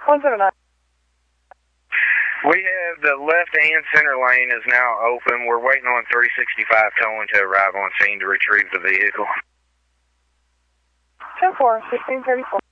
179. We have the left and center lane is now open. We're waiting on 365 towing to arrive on scene to retrieve the vehicle. 10-4, 1634.